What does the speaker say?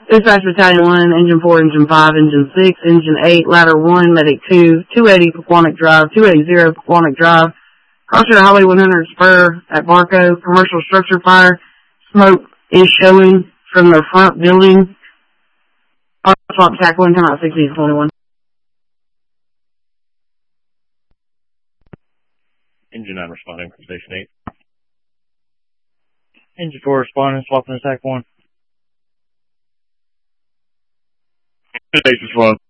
Dispatch Battalion 1, Engine 4, Engine 5, Engine 6, Engine 8, Ladder 1, Medic 2, 280 Pequannock Drive, 280 Pequannock Drive, Crossroad Highway 100 Spur at Barco, commercial structure fire, smoke is showing from the front building. Swap TAC 1, come out 1621. Engine 9 responding from Station 8. Engine 4 responding, swapping to TAC 1. Station 1.